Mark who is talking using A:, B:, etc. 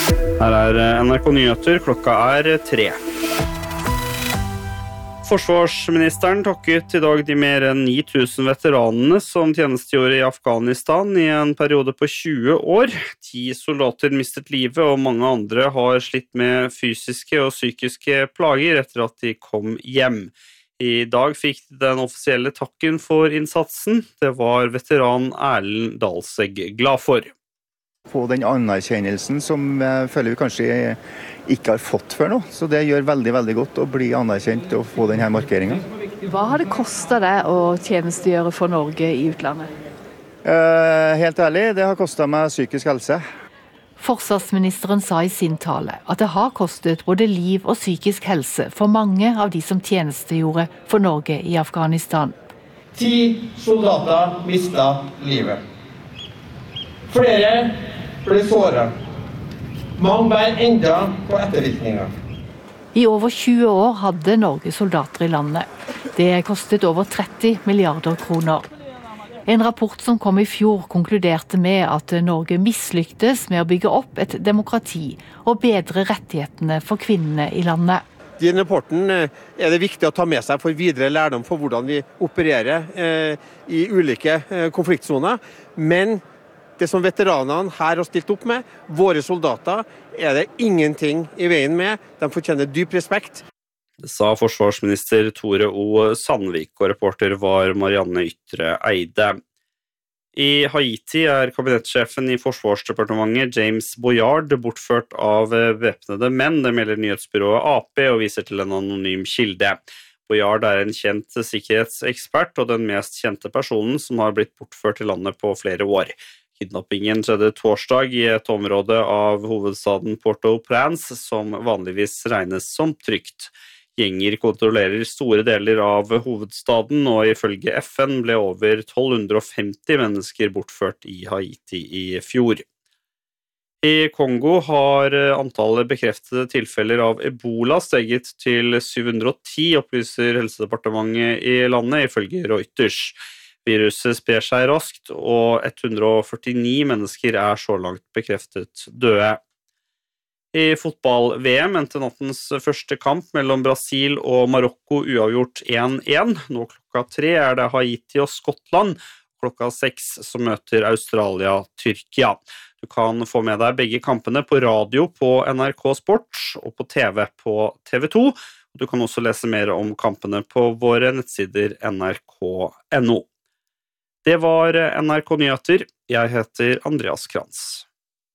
A: Her NRK Nyheter, klokka 3. Forsvarsministeren takket I dag de mer enn 9000 veteranene som tjenestegjorde I Afghanistan I en periode på 20 år. 10 soldater mistet livet, og mange andre har slitt med fysiske og psykiske plager etter at de kom hjem. I dag fikk de den offisielle takken for innsatsen. Det var veteran Erlend Dalsegg glad for.
B: Få den anerkjennelsen som jeg føler vi kanskje ikke har fått før nå. Så det gjør veldig, veldig godt å bli anerkjent og få denne markeringen.
C: Hva har det kostet deg å tjenestegjøre for Norge I utlandet?
B: Helt ærlig, det har kostet meg psykisk helse.
C: Forsvarsministeren sa I sin tale at det har kostet både liv og psykisk helse for mange av de som tjenestegjorde for Norge I Afghanistan.
D: 10 soldater mistet livet. Flere ble såret. Mange bærer enda på ettervirkninger.
C: I over 20 år hadde Norge soldater I landet. Det kostet over 30 milliarder kroner. En rapport som kom I fjor konkluderte med at Norge mislyktes med å bygge opp et demokrati og bedre rettighetene for kvinnene I landet.
E: I rapporten det viktig å ta med seg for videre lærdom for hvordan vi opererer I ulike konfliktsoner, men det som veteranene her har stilt opp med, våre soldater, det ingenting I veien med. De fortjener dyp respekt.
A: Det sa forsvarsminister Tore O. Sandvik, og reporter var Marianne Ytre Eide. I Haiti kabinettsjefen I Forsvarsdepartementet, James Boyard, bortført av væpnede menn. Det melder nyhetsbyrået AP og viser til en anonym kilde. Boyard en kjent sikkerhetsekspert og den mest kjente personen som har blitt bortført til landet på flere år. Kidnappingen skjedde torsdag I et område av hovedstaden Port-au-Prince, som vanligvis regnes som trygt. Gjenger kontrollerer store deler av hovedstaden, og ifølge FN ble over 1250 mennesker bortført I Haiti I fjor. I Kongo har antallet bekreftede tilfeller av Ebola steget til 710, opplyser Helsedepartementet I landet, ifølge Reuters. Viruset sprer seg raskt, og 149 mennesker så langt bekreftet døde. I fotball-VM endte nattens første kamp mellom Brasil og Marokko uavgjort 1-1. Nå klokka 3 det Haiti og Skottland. Klokka 6 så møter Australia Tyrkia. Du kan få med deg begge kampene på radio på NRK Sport og på TV på TV2. Du kan også lese mer om kampene på våre nettsider nrk.no. Det var NRK Nyheter. Jeg heter Andreas Krantz.